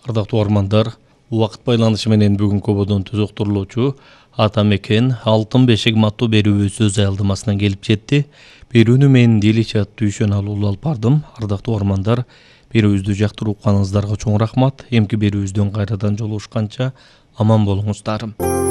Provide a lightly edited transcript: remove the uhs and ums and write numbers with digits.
Ардактуу армандар, убакыт байланышы менен бүгүнкү ободон түз уктурулуучу Ата Мекен Алтын бешик маттуу берүүбүз өз аялдамасына келип жетти. Берүүнү мен Деличат Түйшөн алуулу алып бардым. Ардактуу армандар, берүүбүздү жактырып укканыңыздарга чоң рахмат. Эмки берүүбүздөн кайрадан жолугушканча аман болуңуздар.